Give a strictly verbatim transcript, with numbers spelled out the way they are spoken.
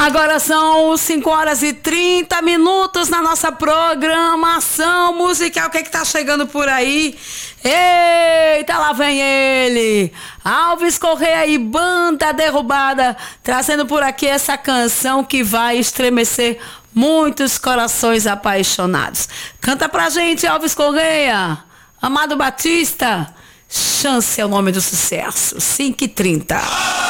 Agora são cinco horas e trinta minutos na nossa programação musical. O que é que tá chegando por aí? Eita, lá vem ele! Alves Correia e Banda Derrubada, trazendo por aqui essa canção que vai estremecer muitos corações apaixonados. Canta pra gente, Alves Correia. Amado Batista, Chance é o nome do sucesso. cinco e trinta.